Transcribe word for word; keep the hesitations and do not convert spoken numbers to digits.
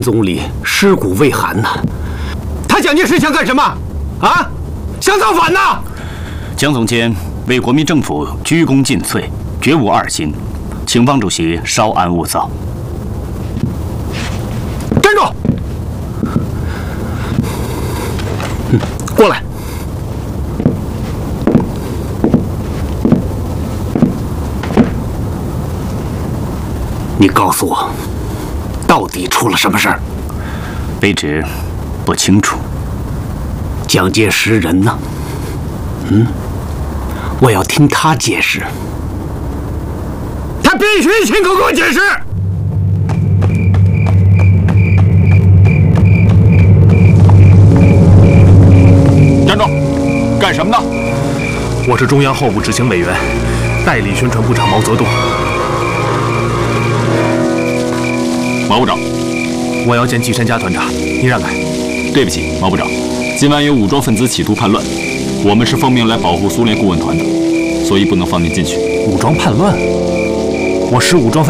总理尸骨未寒呐，他蒋介石想干什么？啊，想造反呐！ 蒋总监为国民政府鞠躬尽瘁，绝无二心，请汪主席稍安勿躁。 站住！嗯，过来。你告诉我，到底出了什么事儿？ 卑职不清楚。 蒋介石人呢？嗯，我要听他解释。他必须亲口给我解释。 站住！干什么呢？ 我是中央候补执行委员，代理宣传部长毛泽东。 毛部长， 我要见季山家团长，您让开。 对不起，毛部长，今晚有武装分子企图叛乱，我们是奉命来保护苏联顾问团的，所以不能放您进去。 武装叛乱？我是武装分子。